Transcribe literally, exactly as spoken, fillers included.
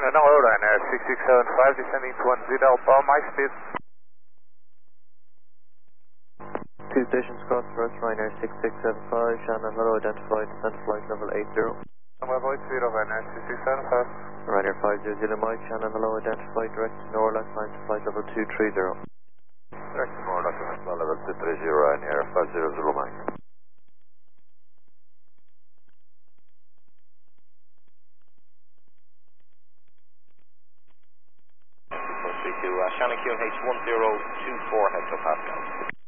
Ryanair, no, Ryanair six six seven five descending to one zero Alpha, my speed. Two stations cross first, Ryanair six six seven five, Shannon, hello, identified, descent flight level eight zero. Number voice zero, Ryanair six six seven five. Ryanair five zero zero Mike, Shannon, hello, identified, direct to Norlac, line to flight level two three zero. Direct to Norlac, flight level two three zero, Ryanair five zero zero Mike. three two, uh, Shannon Q H one zero two four, heads up Pascal.